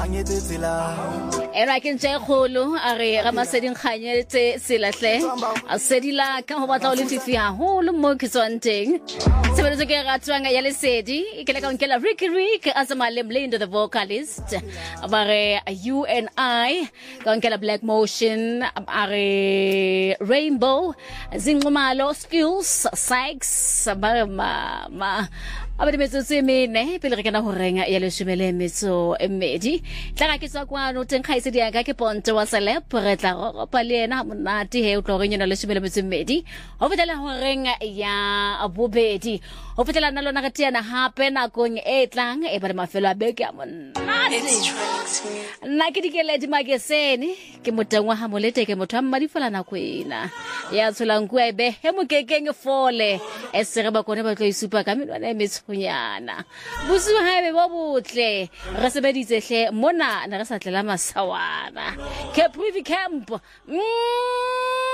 Era ke ntse kholo a re ga maseding khanye tse selahle a sedila ka ho batla o le fifi haholo mo ke tswanteng sebetso ke ratswanga ya lesedi ke le ka nkela Rick Azamale Mlindo the vocalist bare you and I ka nkela Black Motion are Rainbow Zinqumalo Skills Sykes bare ma abedi metsotso mene pele re kana ho renga ya leshomele metso emedi tla ke tswa kwa no teng khaisedi ya ka ke ponto wa celeb re tla go pa le ena monate he o tlo re nyona leshomele metso emedi ho fetela ho renga ya abobedi ho fetela na lona ka tiana hape na kong e tlang e ba mafelo a beke a monate nna ke dikele di mageseni ke motengwa ha molete ke motho a mmadifala na kwena ya tsholang kwa ebe he mokekeng fole e sere ba kone ba tlo isupa ka menwana e metshunyana busu haebe bo botle re sebeditse hle mona na re sa tlela masawana ke privy camp